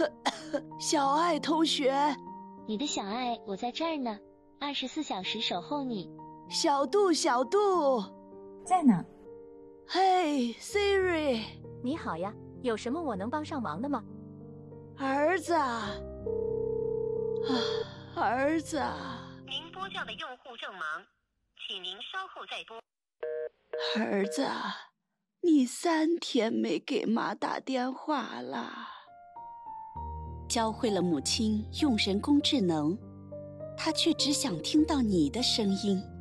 小爱同学， 你的小爱，我在这儿呢，24小时守候你。 小杜，小杜， 在呢。 嘿 ，Siri， 你好呀，有什么我能帮上忙的吗？ 儿子啊，儿子啊， 您拨叫的用户正忙，请您稍后再拨。 儿子啊，你3天没给妈打电话了。 教会了母亲用人工智能，她却只想听到你的声音。